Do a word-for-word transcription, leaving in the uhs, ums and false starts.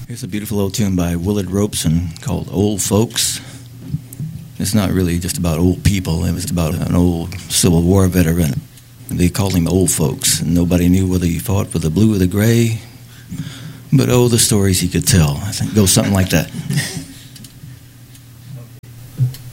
Here's a beautiful old tune by Willard Robeson called Old Folks. It's not really just about old people. It was about an old Civil War veteran. They called him Old Folks, and nobody knew whether he fought for the blue or the gray. But oh, the stories he could tell. I think it goes something like that.